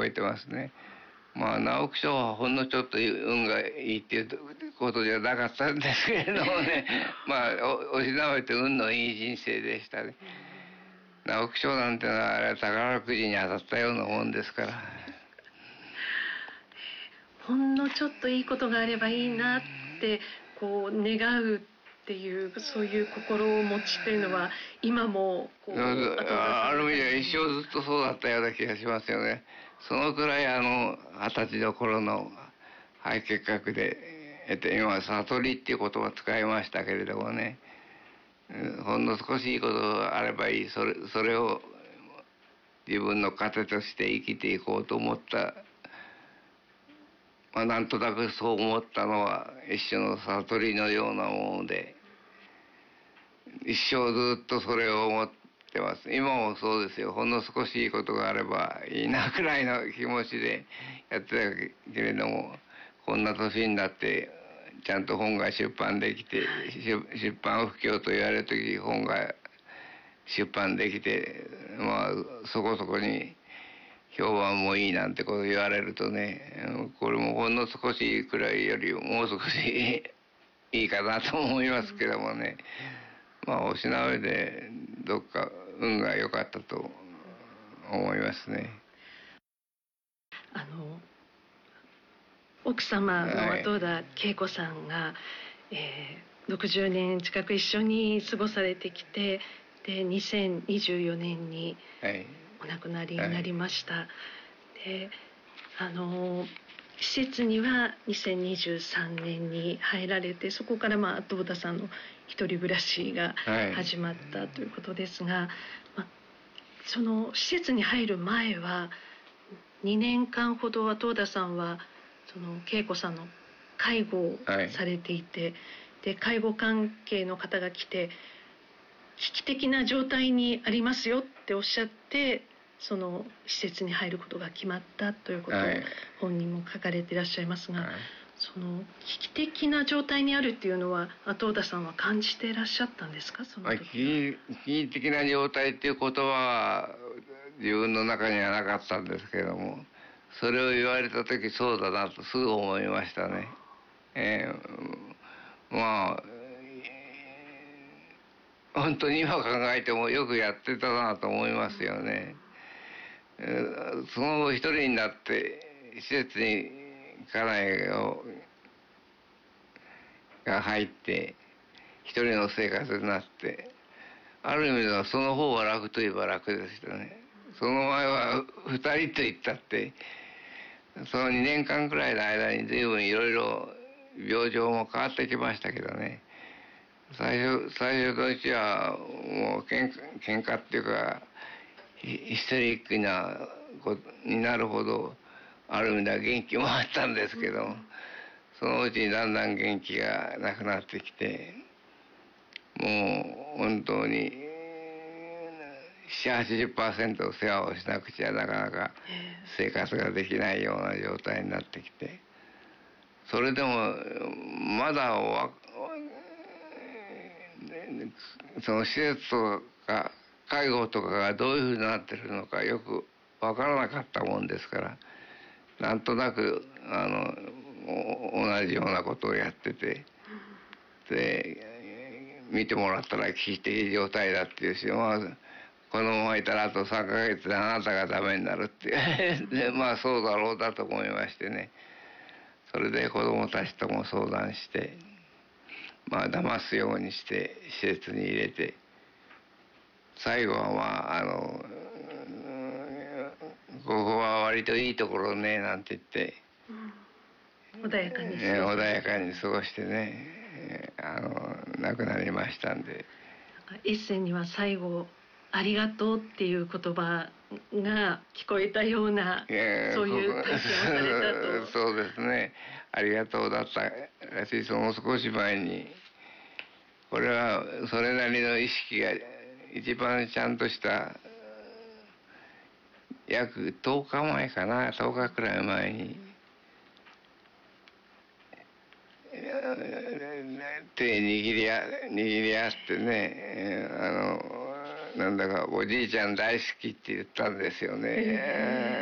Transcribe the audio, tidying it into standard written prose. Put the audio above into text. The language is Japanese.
えてますね。まあ直木賞はほんのちょっと運がいいっていうことじゃなかったんですけれどもねまあおしなべて運のいい人生でしたね。直木賞なんてのはあれは宝くじに当たったようなもんですから。 ほんのちょっといいことがあればいいなってこう願うっていうそういう心持ちっていうのは今もこうある意味では一生ずっとそうだったような気がしますよね。そのくらい20歳の頃の肺結核で今悟りっていう言葉使いましたけれどもね、ほんの少しいいことがあればいい、それを自分の糧として生きていこうと思った、まあ、なんとなくそう思ったのは一種の悟りのようなもので、一生ずっとそれを思ってます。今もそうですよ。ほんの少しいいことがあればいいなくらいの気持ちでやってたけれども、こんな年になってちゃんと本が出版できて、出版不況と言われる時本が出版できて、まあそこそこに評判もいいなんてこと言われるとね、これもほんの少しくらいよりもう少しいいかなと思いますけどもね。まあおしなべでどっか運が良かったと思いますね。 奥様の後田恵子さんが、60年近く一緒に過ごされてきて、で2024年にお亡くなりになりました。で施設には2023年に入られて、そこから後田さんの一人暮らしが始まったということですが、その施設に入る前は2年間ほど後田さんはその恵子さんの介護をされていて、で介護関係の方が来て危機的な状態にありますよっておっしゃって、その施設に入ることが決まったということを本人も書かれていらっしゃいますが、その危機的な状態にあるっていうのは後田さんは感じていらっしゃったんですか？その時は。 危機的な状態っていう言葉は自分の中にはなかったんですけれども、それを言われた時そうだなとすぐ思いましたね。まあ本当に今考えてもよくやってたなと思いますよね。その後一人になって施設に家内が入って一人の生活になって、ある意味ではその方が楽といえば楽でしたね。その前は2人と言ったってその2年間くらいの間に随分いろいろ病状も変わってきましたけどね。最初のうちはもう喧嘩っていうかヒステリックになるほどある意味では元気もあったんですけど、そのうちにだんだん元気がなくなってきて、もう本当に70-80% 世話をしなくちゃなかなか生活ができないような状態になってきて、それでもまだその施設とか介護とかがどういうふうになってるのかよく分からなかったもんですから、なんとなく同じようなことをやってて、で見てもらったら危機的状態だっていうし、このままいたらあと3ヶ月であなたがダメになるってでそうだろうだと思いましてね。それで子供たちとも相談して、騙すようにして施設に入れて、最後はここは割といいところねなんて言って、 穏やかに過ごしてね、亡くなりましたんで。 エッセイには最後ありがとうっていう言葉が聞こえたような、そういう体験をされたと。 そうですね、ありがとうだったらしい。その少し前にこれはそれなりの意識が一番ちゃんとした約10日前かな、10日くらい前に手握り合ってね、なんだかおじいちゃん大好きって言ったんですよね。